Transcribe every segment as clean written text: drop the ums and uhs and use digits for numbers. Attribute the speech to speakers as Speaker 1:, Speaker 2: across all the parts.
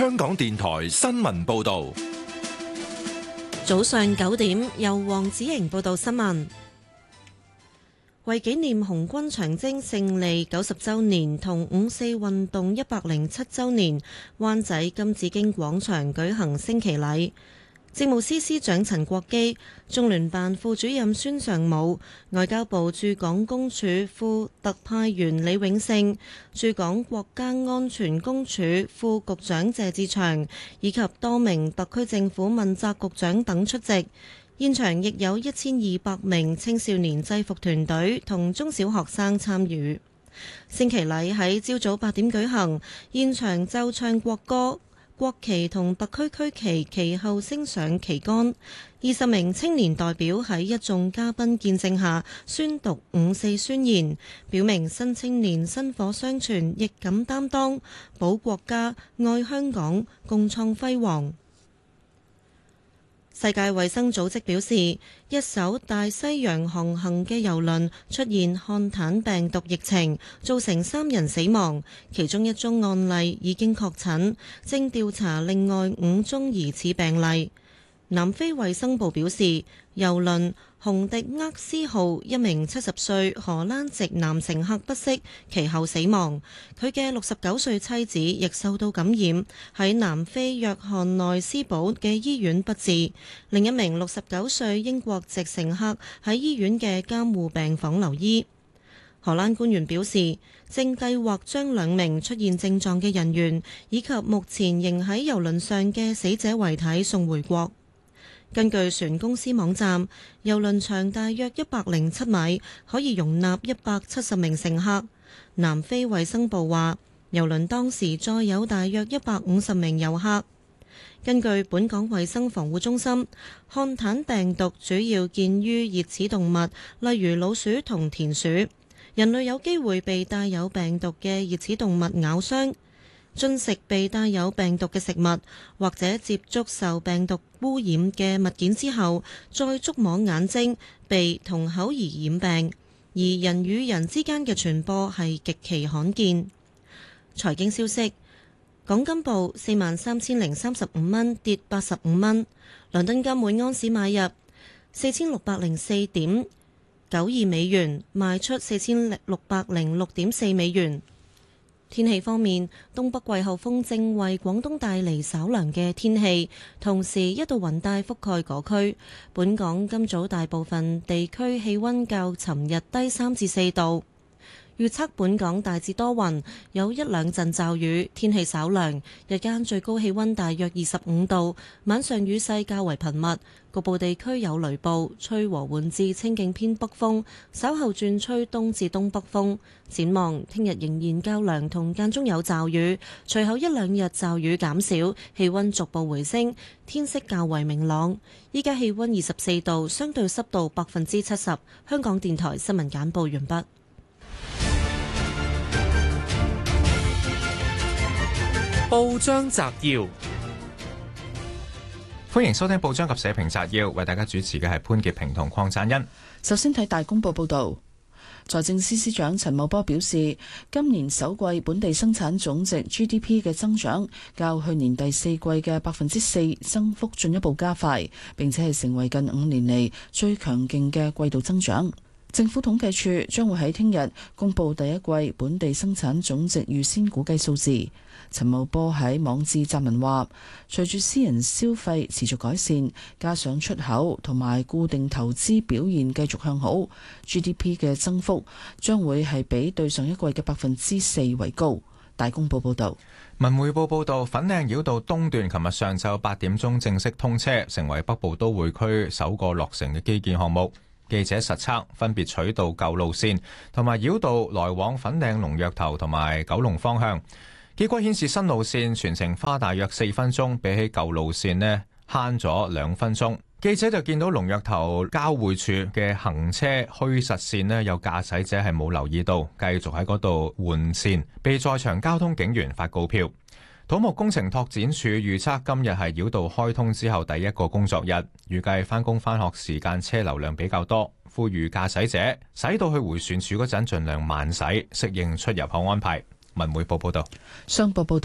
Speaker 1: 香港電台新聞報道。
Speaker 2: 早上9點，由黃子瑩報道新聞。為紀念紅軍長征勝利90週年同五四運動107週年，灣仔金紫荊廣場舉行升旗禮。政務司司長陳國基、中聯辦副主任孫尚武、外交部駐港公署副特派員李永勝、駐港國家安全公署副局長謝志祥以及多名特區政府問責局長等出席。現場亦有1200名青少年制服團隊同中小學生參與。升旗禮喺朝早8點舉行，現場奏唱國歌。國旗同特區區旗其後升上旗杆，20名青年代表喺一眾嘉賓見證下宣讀五四宣言，表明新青年薪火相傳，亦敢擔當，保國家、愛香港，共創輝煌。世界衛生組織表示，一艘大西洋航行嘅郵輪出現漢坦病毒疫情，造成3人死亡，其中1宗案例已經確診，正調查另外5宗疑似病例。南非衛生部表示，郵輪洪迪厄斯號一名70歲荷蘭籍男乘客不適，其後死亡。佢嘅69歲妻子亦受到感染，喺南非約翰內斯堡嘅醫院不治。另一名69歲英國籍乘客喺醫院嘅監護病房留醫。荷蘭官員表示，正計劃將2名出現症狀嘅人員以及目前仍喺郵輪上嘅死者遺體送回國。根據船公司網站，郵輪長大約107米，可以容納170名乘客。南非衛生部話，郵輪當時載有大約150名遊客。根據本港衛生防護中心，漢坦病毒主要見於熱齒動物，例如老鼠同田鼠。人類有機會被帶有病毒嘅熱齒動物咬傷。進食被帶有病毒嘅食物，或者接觸受病毒污染嘅物件之後，再觸摸眼睛、鼻同口而染病，而人與人之間嘅傳播係極其罕見。財經消息，港金報43,035蚊，跌85蚊。倫敦金每安士買入4604.92美元，賣出4606.4美元。天氣方面，東北季候風正為廣東帶嚟稍涼嘅天氣，同時一道雲帶覆蓋嗰區。本港今早大部分地區氣溫較尋日低3至4度。預測本港大致多雲，有1-2陣驟雨，天氣稍涼，日間最高氣溫大約25度，晚上雨勢較為頻密，局部地區有雷暴，吹和緩至清勁偏北風，稍後轉吹東至東北風。展望聽日仍然較涼同間中有驟雨，隨後1-2日驟雨減少，氣溫逐步回升，天色較為明朗。依家氣溫24度，相對濕度70%。香港電台新聞簡報完畢。
Speaker 3: 報章摘要，歡迎收聽報章及社評摘要，為大家主持嘅係潘潔平同鄺贊恩。
Speaker 4: 首先睇大公報報道，財政司司長陳茂波表示，今年首季本地生產總值 GDP 嘅增長較去年第四季嘅4%增幅進一步加快，並且係成為近5年嚟最強勁嘅季度增長。政府統計處將會喺聽日公布第一季本地生產總值預先估計數字。陳茂波喺網誌撰文話，隨住私人消費持續改善，加上出口同埋固定投資表現繼續向好， GDP 嘅增幅將會係比對上一季嘅4%為高。大公報報道。
Speaker 3: 文匯報報道，粉嶺繞道東段琴日上晝8點鐘正式通車，成為北部都會區首個落成嘅基建項目。記者實測，分別取道舊路線同埋繞道來往粉嶺龍躍頭同埋九龍方向。結果顯示新路線全程花大約4分鐘，比起舊路線呢慳咗2分鐘。記者就見到龍躍頭交匯處嘅行車虛實線呢，有駕駛者係冇留意到，繼續喺嗰度換線，被在場交通警員發告票。土木工程拓展署預測今日係繞道開通之後第一個工作日，預計返工返學時間車流量比較多，呼籲駕駛者駛到去迴旋處嗰陣盡量慢駛，適應出入口安排。文匯報報道。
Speaker 4: 商報報道，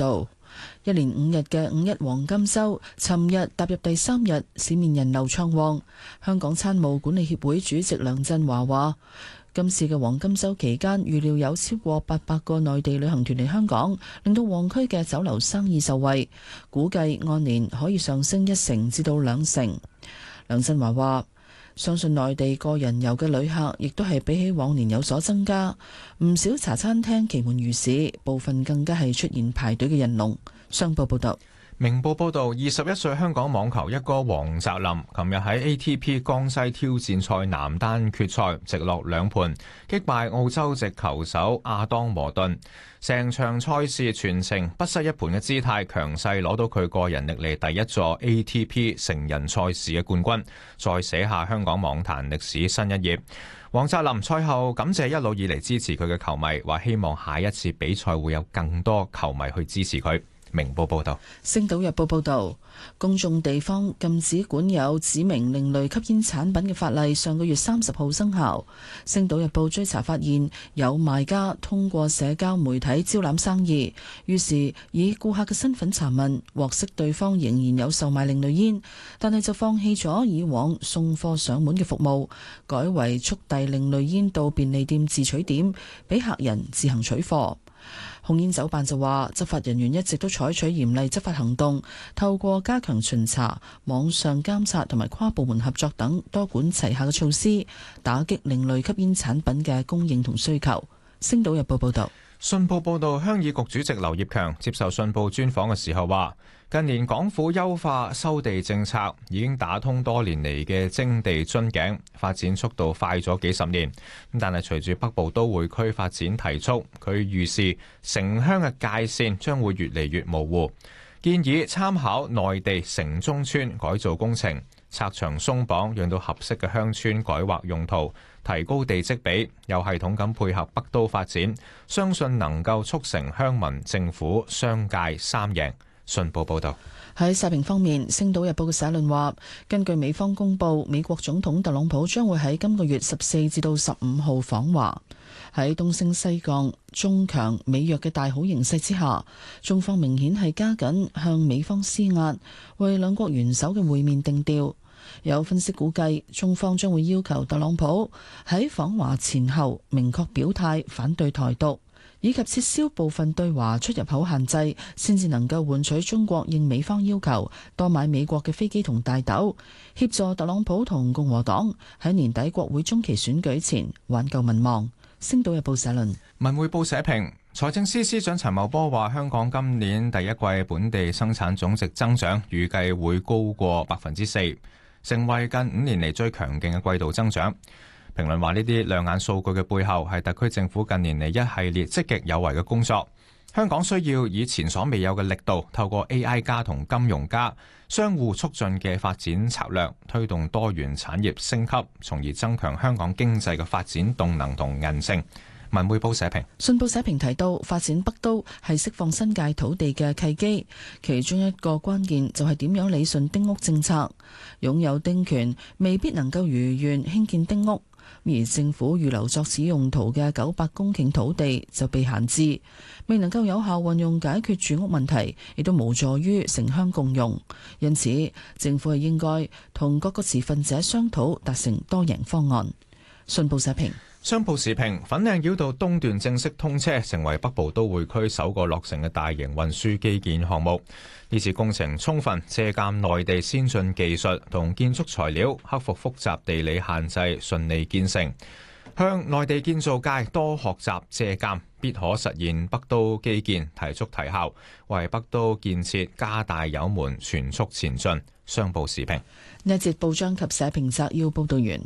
Speaker 4: 一連5日嘅五一黃金週，尋日踏入第3日，市面人流暢旺。香港餐務管理協會主席梁振華話，今次嘅黃金週期間，預料有超過800個內地旅行團嚟香港，令到旺區嘅酒樓生意受惠，估計按年可以上升1成至到2成。梁振華話，相信內地個人遊嘅旅客亦都係比起往年有所增加，唔少茶餐廳其門如市，部分更加係出現排隊嘅人龍。商報報道。
Speaker 3: 明報報導，21歲香港網球一哥黃澤林，琴日喺 ATP 江西挑戰賽男單決賽，直落2盤擊敗澳洲籍球手亞當摩頓，成場賽事全程不失一盤嘅姿態，強勢攞到佢個人歷嚟第一座 ATP 成人賽事嘅冠軍，再寫下香港網壇歷史新一頁。黃澤林賽後感謝一路以嚟支持佢嘅球迷，話希望下一次比賽會有更多球迷去支持佢。明報報道。
Speaker 4: 星島日報報道，公眾地方禁止管有指明另類吸煙產品嘅法例上個月30號生效。星島日報追查發現，有賣家通過社交媒體招攬生意，於是以顧客嘅身份查問，獲悉對方仍然有售賣另類煙，但係就放棄咗以往送貨上門嘅服務，改為速遞另類煙到便利店自取點，俾客人自行取貨。控煙酒辦就話，執法人員一直都採取嚴厲執法行動，透過加強巡查、網上監察同埋跨部門合作等多管齊下嘅措施，打擊另類吸煙產品嘅供應同需求。星島日報報道。
Speaker 3: 信報報導，鄉議局主席劉業強接受信報專訪嘅時候話，近年港府優化收地政策，已經打通多年嚟嘅徵地樽頸，發展速度快咗幾十年。但係隨住北部都會區發展提速，佢預示城鄉嘅界線將會越嚟越模糊，建議參考內地城中村改造工程，拆牆鬆綁，讓到合適嘅鄉村改劃用途，提高地積比，有系統咁配合北都發展，相信能夠促成鄉民、政府、商界三贏。信報報道。
Speaker 4: 喺社評方面，《星島日報》嘅社論話，根據美方公佈，美國總統特朗普將會喺今個月14至到15號訪華。喺東升西降、中強美弱嘅大好形勢之下，中方明顯係加緊向美方施壓，為兩國元首嘅會面定調。有分析估計，中方將會要求特朗普喺訪華前後明確表態反對台獨，以及撤銷部分對華出入口限制，先至能夠換取中國應美方要求多買美國嘅飛機同大豆，協助特朗普同共和黨喺年底國會中期選舉前挽救民望。星島日報社論。
Speaker 3: 文匯報社評，財政司司長陳茂波話，香港今年第一季本地生產總值增長預計會高過4%，成為近5年嚟最強勁嘅季度增長。評論話，呢啲亮眼數據嘅背後係特區政府近年嚟一系列積極有為嘅工作。香港需要以前所未有嘅力度，透過 AI 加同金融加相互促進嘅發展策略，推動多元產業升級，從而增強香港經濟嘅發展動能同韌性。文匯報社評。
Speaker 4: 信報社評提到，發展北都係釋放新界土地嘅契機，其中一個關鍵就係點樣理順丁屋政策。擁有丁權未必能夠如願興建丁屋，而政府預留作此用途嘅900公頃土地就被閒置，未能夠有效運用解決住屋問題，亦都無助於城鄉共用。因此，政府係應該同各個持份者商討，達成多贏方案。信報社評。
Speaker 3: 商報時評，粉嶺繞道東段正式通車，成為北部都會區首個落成嘅大型運輸基建項目。呢次工程充分借鑑內地先進技術同建築材料，克服複雜地理限制，順利建成。向內地建造界多學習借鑑，必可實現北都基建提速提效，為北都建設加大油門，全速前進。商報時評。
Speaker 4: 呢一節報章及社評摘要報道完。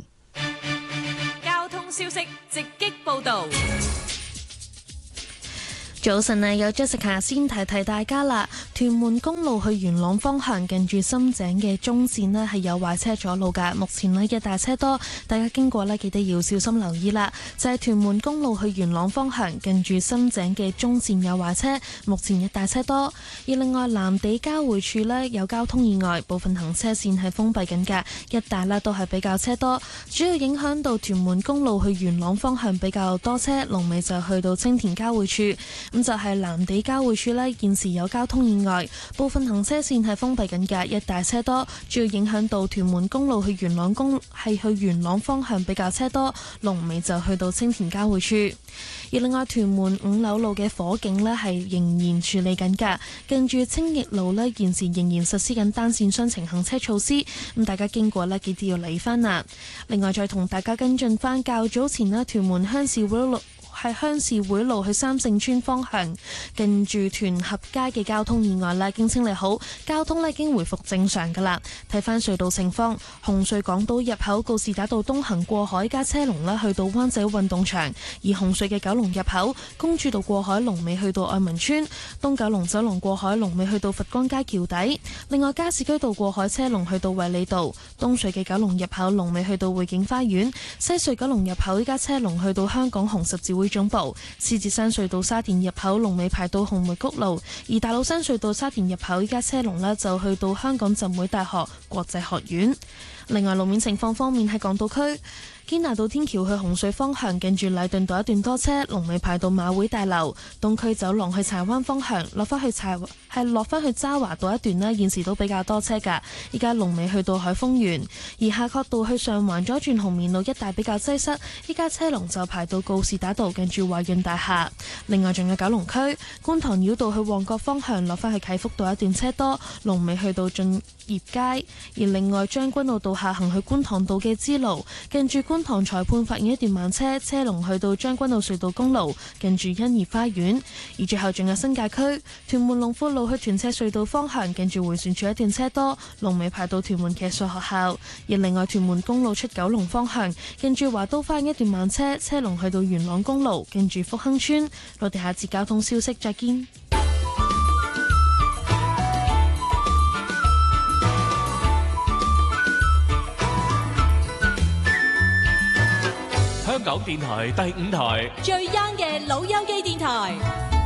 Speaker 5: 消息直擊報道。
Speaker 6: 早晨啊，有 Jessica 先提大家啦。屯門公路去元朗方向近住深井嘅中線呢係有壞車阻路噶，目前呢一大車多，大家經過呢記得要小心留意啦。就係屯門公路去元朗方向近住深井嘅中線有壞車，目前一大車多。而另外藍地交匯處呢有交通意外，部分行車線係封閉緊噶，一帶呢都係比較車多，主要影響到屯門公路去元朗方向比較多車，龍尾就去到青田交匯處。 咁就係藍地交匯處呢，現時有交通意外，部分行車線係封閉緊嘅，一帶車多，主要影響到屯門公路去元朗方向比較車多，龍尾就去到青田交匯處。而另外屯門五柳路嘅火警呢係仍然處理緊㗎，近住青益路呢，現時仍然實施緊單線雙程行車措施，咁大家經過呢，記得要理翻啦。另外再同大家跟進翻較早前呢，屯門鄉事會路去三聖村方向，近住屯合街嘅交通意外啦，已經清理好，交通呢已經回復正常噶啦。睇翻隧道情況，紅隧港島入口告士打道東行過海加車龍呢去到灣仔運動場，而紅隧嘅九龍入口公主道過海龍尾去到愛民村，東九龍走廊過海龍尾去到佛光街橋底。另外加士居道過海車龍去到衛理道，東隧嘅九龍入口龍尾去到匯景花園，西隧九龍入口依家車龍去到香港紅十字會總部，獅子山隧道沙田入口龍尾排到紅梅谷路，而大老山隧道沙田入口依家車龍呢就去到香港浸會大學國際學院。另外路面情況方面，喺港島區堅拿道天橋去紅隧方向，近住禮頓道一段多車，龍尾排到馬會大樓；東區走廊去柴灣方向，落翻去渣華道一段呢，現時都比較多車㗎。依家龍尾去到海豐園，而夏慤道去上環左轉紅棉路一帶比較擠塞，依家車龍就排到告士打道，近住華潤大廈。另外仲有九龍區觀塘繞道去旺角方向，落翻去啟福道一段車多，龍尾去到駿業街。而另外將軍澳道下行去觀塘道嘅支路，近住觀塘裁判發現一段慢車，車龍去到將軍澳隧道公路，近住欣怡花園。而最後仲有新界區屯門龍富路去屯赤隧道方向，近住迴旋處一段車多，龍尾排到屯門騎術學校。而另外屯門公路出九龍方向，近住華都花園一段慢車，車龍去到元朗公路，近住福亨村。我哋下節交通消息再見。
Speaker 1: 香港電台第5台
Speaker 5: 最 young 嘅老友記電台。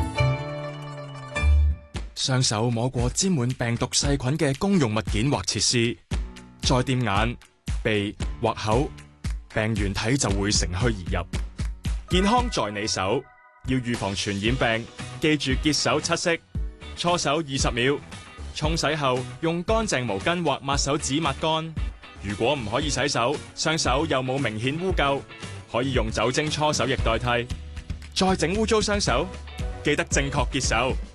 Speaker 7: 雙手摸過沾滿病毒細菌嘅公用物件或設施，再掂眼、鼻或口，病原體就會乘虛而入。健康在你手，要預防傳染病，記住潔手7式，搓手20秒，沖洗後用乾淨毛巾或抹手紙抹乾。如果唔可以洗手，雙手又冇明顯污垢，可以用酒精搓手液代替。再整污糟雙手，記得正確潔手。